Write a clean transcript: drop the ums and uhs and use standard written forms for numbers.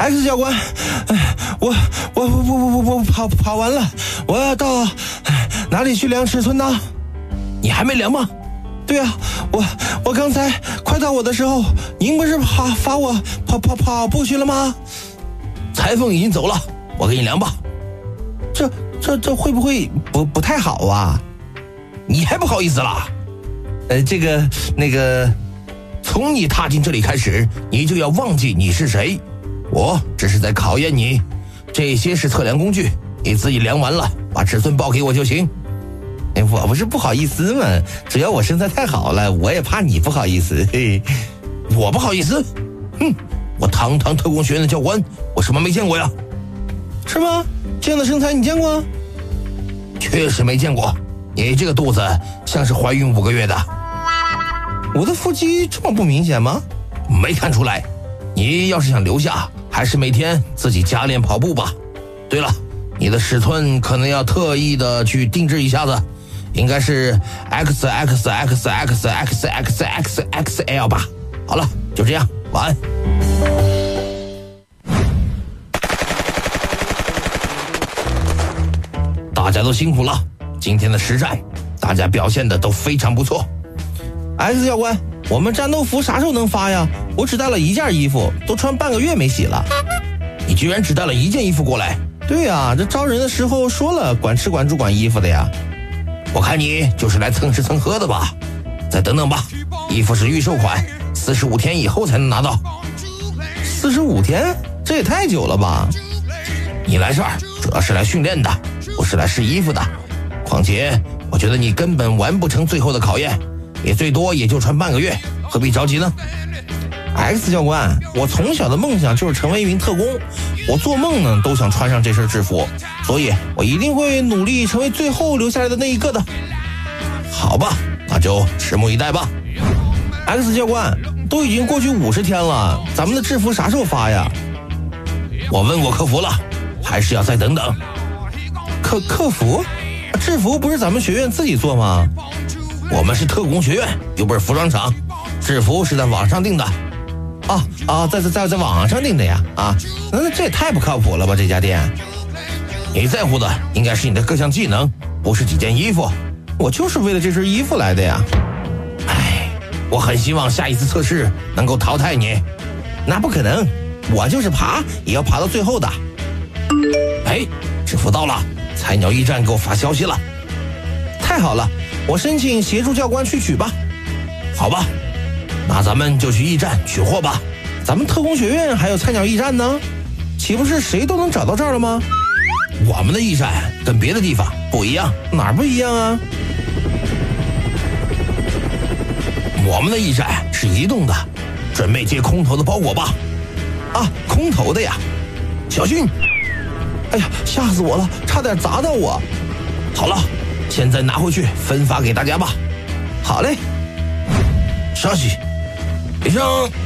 X 教官，我跑完了，我要到哪里去量尺寸呢？ 你还没量吗？ 对啊，我刚才快到我的时候，您不是罚我跑步去了吗？ 裁缝已经走了，我给你量吧。 这会不会不太好啊？ 你还不好意思啦？ 那个， 从你踏进这里开始，你就要忘记你是谁。我只是在考验你，这些是测量工具，你自己量完了，把尺寸报给我就行。 我不是不好意思嘛，主要我身材太好了，我也怕你不好意思。嘿， 我不好意思？我堂堂特工学院的教官，我什么没见过呀？ 是吗？这样的身材你见过？ 确实没见过。你这个肚子像是怀孕5个月的。 我的腹肌这么不明显吗？ 没看出来。你要是想留下，还是每天自己加练跑步吧。对了，你的尺寸可能要特意的去定制一下子，应该是 XXXXXXXL 吧。好了，就这样，晚安。大家都辛苦了，今天的实战，大家表现的都非常不错。 X 教官，我们战斗服啥时候能发呀？我只带了1件衣服，都穿半个月没洗了。 你居然只带了1件衣服过来？ 对呀，这招人的时候说了，管吃管住管衣服的呀。 我看你就是来蹭吃蹭喝的吧。再等等吧，衣服是预售款，45天以后才能拿到。 45天？这也太久了吧？ 你来这儿主要是来训练的，不是来试衣服的。况且我觉得你根本完不成最后的考验，也最多也就穿半个月，何必着急呢？ X 教官，我从小的梦想就是成为一名特工，我做梦呢都想穿上这身制服，所以我一定会努力成为最后留下来的那一个的。 好吧，那就拭目以待吧。 X 教官，都已经过去50天了，咱们的制服啥时候发呀？ 我问过客服了，还是要再等等。 客服？制服不是咱们学院自己做吗？ 我们是特工学院，又不是服装厂，制服是在网上订的。 在网上订的呀？那这也太不靠谱了吧，这家店。 你在乎的应该是你的各项技能，不是几件衣服。 我就是为了这身衣服来的呀。 我很希望下一次测试能够淘汰你。 那不可能，我就是爬也要爬到最后的。 制服到了，菜鸟驿站给我发消息了。 太好了，我申请协助教官去取吧。 好吧，那咱们就去驿站取货吧。 咱们特工学院还有菜鸟驿站呢，岂不是谁都能找到这儿了吗？ 我们的驿站跟别的地方不一样。 哪儿不一样啊？ 我们的驿站是移动的，准备接空投的包裹吧。 空投的呀， 小心！ 哎呀，吓死我了，差点砸到我。 好了，现在拿回去分发给大家吧。 好嘞。 消息，医生。